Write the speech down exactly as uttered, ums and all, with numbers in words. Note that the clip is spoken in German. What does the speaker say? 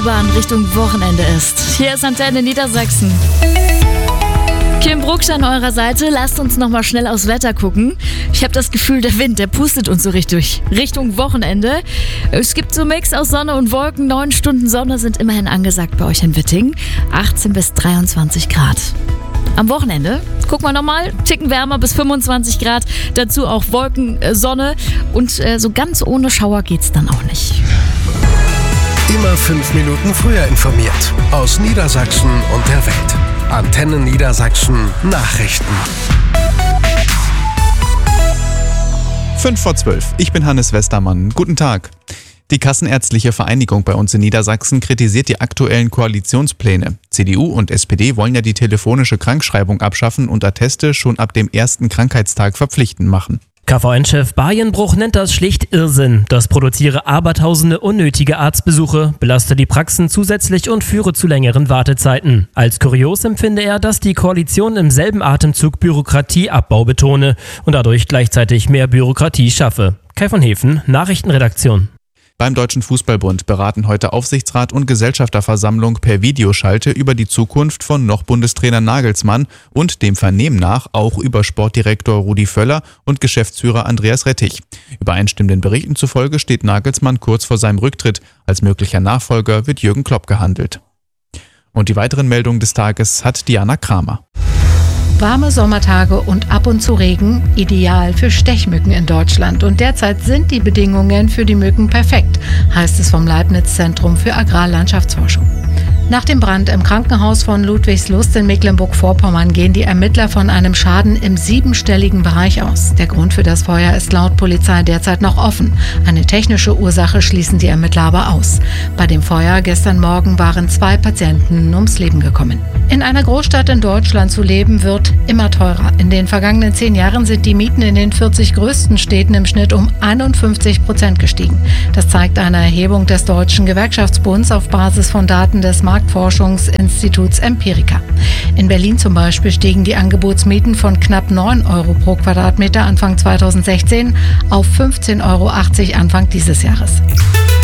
Autobahn Richtung Wochenende ist. Hier ist Antenne Niedersachsen. Kim Brucksch an eurer Seite. Lasst uns nochmal schnell aufs Wetter gucken. Ich habe das Gefühl, der Wind, der pustet uns so richtig Richtung Wochenende. Es gibt so einen Mix aus Sonne und Wolken. Neun Stunden Sonne sind immerhin angesagt bei euch in Witting. achtzehn bis dreiundzwanzig Grad. Am Wochenende, gucken wir nochmal, Ticken wärmer bis fünfundzwanzig Grad. Dazu auch Wolken, äh, Sonne und äh, so ganz ohne Schauer geht's dann auch nicht. Immer fünf Minuten früher informiert. Aus Niedersachsen und der Welt. Antenne Niedersachsen Nachrichten. fünf vor zwölf. Ich bin Hannes Westermann. Guten Tag. Die Kassenärztliche Vereinigung bei uns in Niedersachsen kritisiert die aktuellen Koalitionspläne. C D U und S P D wollen ja die telefonische Krankschreibung abschaffen und Atteste schon ab dem ersten Krankheitstag verpflichtend machen. K V N-Chef Bayenbruch nennt das schlicht Irrsinn. Das produziere abertausende unnötige Arztbesuche, belaste die Praxen zusätzlich und führe zu längeren Wartezeiten. Als kurios empfinde er, dass die Koalition im selben Atemzug Bürokratieabbau betone und dadurch gleichzeitig mehr Bürokratie schaffe. Kai von Hefen, Nachrichtenredaktion. Beim Deutschen Fußballbund beraten heute Aufsichtsrat und Gesellschafterversammlung per Videoschalte über die Zukunft von noch Bundestrainer Nagelsmann und dem Vernehmen nach auch über Sportdirektor Rudi Völler und Geschäftsführer Andreas Rettich. Übereinstimmenden Berichten zufolge steht Nagelsmann kurz vor seinem Rücktritt. Als möglicher Nachfolger wird Jürgen Klopp gehandelt. Und die weiteren Meldungen des Tages hat Diana Kramer. Warme Sommertage und ab und zu Regen, ideal für Stechmücken in Deutschland. Und derzeit sind die Bedingungen für die Mücken perfekt, heißt es vom Leibniz-Zentrum für Agrarlandschaftsforschung. Nach dem Brand im Krankenhaus von Ludwigslust in Mecklenburg-Vorpommern gehen die Ermittler von einem Schaden im siebenstelligen Bereich aus. Der Grund für das Feuer ist laut Polizei derzeit noch offen. Eine technische Ursache schließen die Ermittler aber aus. Bei dem Feuer gestern Morgen waren zwei Patienten ums Leben gekommen. In einer Großstadt in Deutschland zu leben wird immer teurer. In den vergangenen zehn Jahren sind die Mieten in den vierzig größten Städten im Schnitt um einundfünfzig Prozent gestiegen. Das zeigt eine Erhebung des Deutschen Gewerkschaftsbunds auf Basis von Daten des Marktforschungsinstituts Empirica. In Berlin zum Beispiel stiegen die Angebotsmieten von knapp neun Euro pro Quadratmeter Anfang zweitausendsechzehn auf fünfzehn Euro achtzig Anfang dieses Jahres.